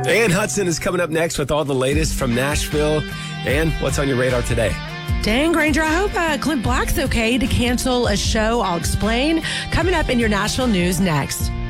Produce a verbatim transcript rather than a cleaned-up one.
Ann Hudson is coming up next with all the latest from Nashville. And what's on your radar today? Dang, Granger, I hope uh, Clint Black's okay to cancel a show. I'll explain. Coming up in your Nashville news next.